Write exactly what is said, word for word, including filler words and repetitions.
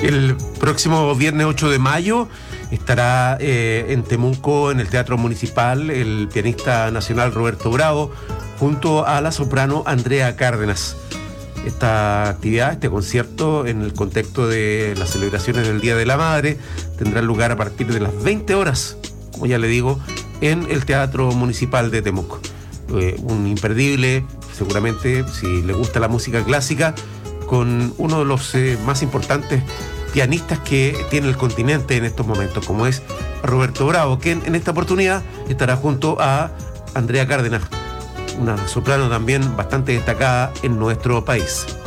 El próximo viernes ocho de mayo estará eh, en Temuco, en el Teatro Municipal, el pianista nacional Roberto Bravo, junto a la soprano Andrea Cárdenas. Esta actividad, este concierto, en el contexto de las celebraciones del Día de la Madre, tendrá lugar a partir de las veinte horas, como ya le digo, en el Teatro Municipal de Temuco. Eh, un imperdible, seguramente, si le gusta la música clásica, con uno de los eh, más importantes pianistas que tiene el continente en estos momentos, como es Roberto Bravo, quien en esta oportunidad estará junto a Andrea Cárdenas, una soprano también bastante destacada en nuestro país.